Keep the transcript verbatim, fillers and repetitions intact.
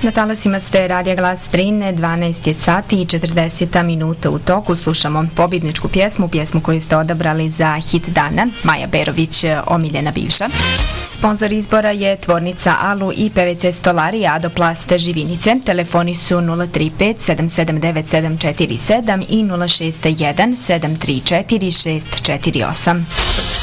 Na talasima ste Radija Glas Drine, dvanaest je sati i četrdeset minuta u toku. Slušamo pobjedničku pjesmu, pjesmu koju ste odabrali za hit dana, Maja Berović, Omiljena bivša. Sponzor izbora je tvornica Alu i P V C Stolari Adoplast Živinice. Telefoni su nula tri pet sedam sedam devet sedam četiri sedam i nula šest jedan sedam tri četiri šest četiri osam.